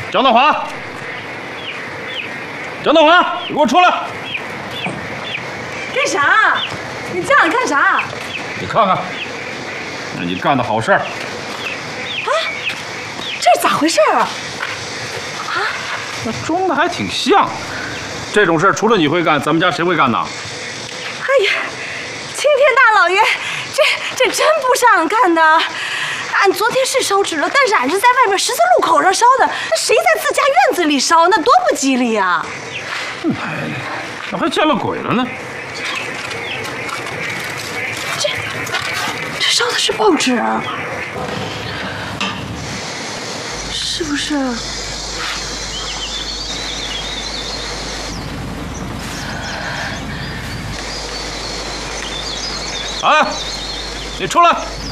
张德华，张德华，你给我出来！ 干啥？你这样干啥？ 你看看，那你干的好事儿。 啊，这是咋回事啊？啊， 那装的还挺像。这种事儿除了你会干，咱们家谁会干呢？ 哎呀，青天大老爷，这真不是俺干的。俺昨天是烧纸了，但是俺是在外面十字路口上烧的。那谁在自家院子里烧？那多不吉利呀！ 哎，那还见了鬼了呢。 这烧的是报纸，是不是？ 哎，你出来！